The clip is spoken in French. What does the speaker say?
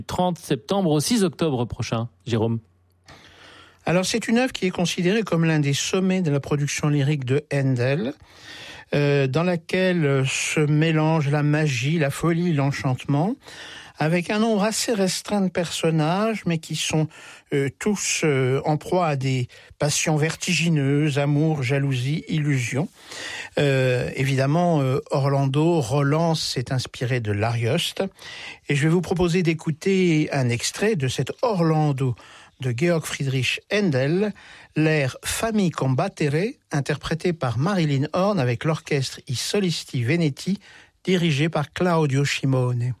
30 septembre au 6 octobre prochain, Jérôme. Alors c'est une œuvre qui est considérée comme l'un des sommets de la production lyrique de Handel, dans laquelle se mélange la magie, la folie, l'enchantement, avec un nombre assez restreint de personnages, mais qui sont tous en proie à des passions vertigineuses, amour, jalousie, illusion. Évidemment, Roland s'est inspiré de l'Arioste, et je vais vous proposer d'écouter un extrait de cet Orlando de Georg Friedrich Händel, l'air Fammi Combattere, interprété par Marilyn Horne avec l'orchestre I Solisti Veneti, dirigé par Claudio Scimone.